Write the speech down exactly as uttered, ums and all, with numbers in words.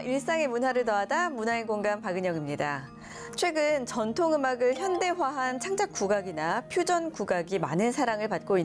일상의 문화를 더하다 문화의 공간 박은영입니다. 최근 전통 음악을 현대화한 창작 국악이나 퓨전 국악이 많은 사랑을 받고